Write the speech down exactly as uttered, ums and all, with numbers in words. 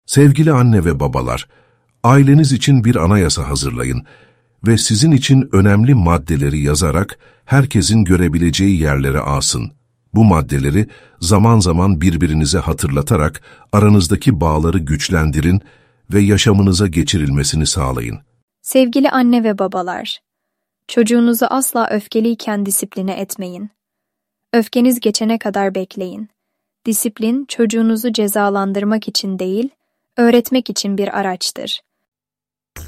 Sevgili anne ve babalar, aileniz için bir anayasa hazırlayın ve sizin için önemli maddeleri yazarak herkesin görebileceği yerlere asın. Bu maddeleri zaman zaman birbirinize hatırlatarak aranızdaki bağları güçlendirin ve yaşamınıza geçirilmesini sağlayın. Sevgili anne ve babalar, çocuğunuzu asla öfkeliyken disipline etmeyin. Öfkeniz geçene kadar bekleyin. Disiplin, çocuğunuzu cezalandırmak için değil, öğretmek için bir araçtır.